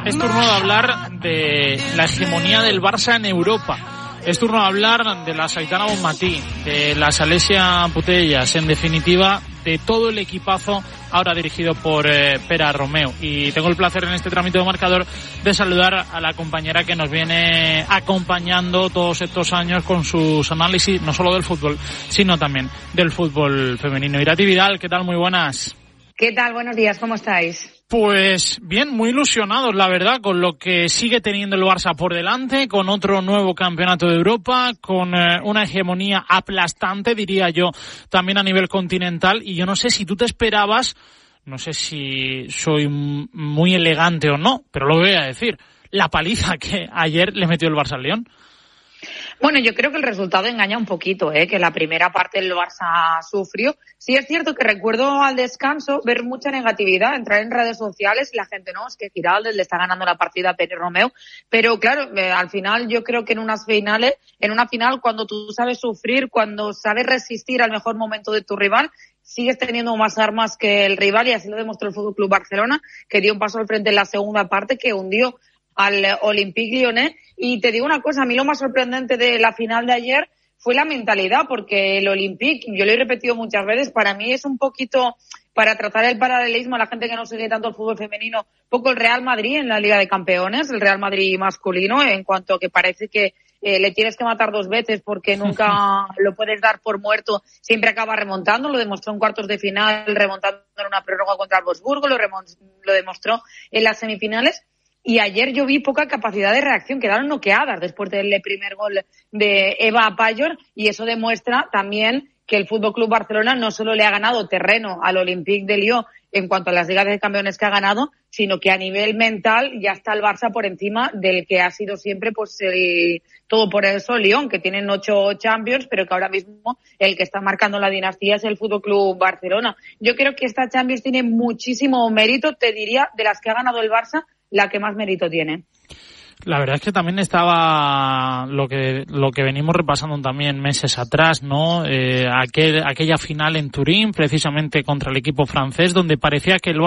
Es turno de hablar de la hegemonía del Barça en Europa. Es turno de hablar de la Aitana Bonmatí, de la Alessia Putellas, en definitiva, de todo el equipazo ahora dirigido por Pere Romeu. Y tengo el placer en este trámite de marcador de saludar a la compañera que nos viene acompañando todos estos años con sus análisis, no solo del fútbol, sino también del fútbol femenino. Irati Vidal, ¿qué tal? Muy buenas. ¿Qué tal? Buenos días, ¿cómo estáis? Pues bien, muy ilusionados, la verdad, con lo que sigue teniendo el Barça por delante, con otro nuevo campeonato de Europa, con una hegemonía aplastante, diría yo, también a nivel continental. Y yo no sé si tú te esperabas, no sé si soy muy elegante o no, pero lo voy a decir, la paliza que ayer le metió el Barça al Lyon. Bueno, yo creo que el resultado engaña un poquito, que la primera parte el Barça sufrió. Sí es cierto que recuerdo al descanso ver mucha negatividad, entrar en redes sociales y la gente, no, es que Giraldes le está ganando la partida a Pere Romeu. Pero claro, al final yo creo que en una final cuando tú sabes sufrir, cuando sabes resistir al mejor momento de tu rival, sigues teniendo más armas que el rival, y así lo demostró el Fútbol Club Barcelona, que dio un paso al frente en la segunda parte, que hundió al Olympique Lyonnais. Y te digo una cosa, a mí lo más sorprendente de la final de ayer fue la mentalidad, porque el Olympique, yo lo he repetido muchas veces, para mí es un poquito, para tratar el paralelismo a la gente que no sigue tanto el fútbol femenino, un poco el Real Madrid en la Liga de Campeones, el Real Madrid masculino, en cuanto a que parece que le tienes que matar dos veces porque nunca lo puedes dar por muerto, siempre acaba remontando. Lo demostró en cuartos de final, remontando en una prórroga contra el Wolfsburgo, lo demostró en las semifinales. Y ayer yo vi poca capacidad de reacción, quedaron noqueadas después del primer gol de Eva Pajor, y eso demuestra también que el Fútbol Club Barcelona no solo le ha ganado terreno al Olympique de Lyon en cuanto a las ligas de campeones que ha ganado, sino que a nivel mental ya está el Barça por encima del que ha sido siempre pues el todo por eso Lyon, que tienen 8 Champions, pero que ahora mismo el que está marcando la dinastía es el Fútbol Club Barcelona. Yo creo que esta Champions tiene muchísimo mérito, te diría, de las que ha ganado el Barça, la que más mérito tiene. La verdad es que también estaba lo que venimos repasando también meses atrás, ¿no? Aquella final en Turín, precisamente contra el equipo francés, donde parecía que el